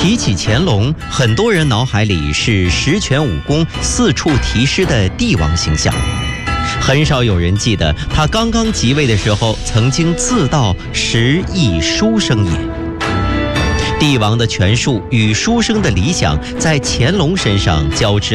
提起乾隆，很多人脑海里是十全武功、四处题诗的帝王形象，很少有人记得他刚刚即位的时候，曾经自道时亦书生也。帝王的权术与书生的理想，在乾隆身上交织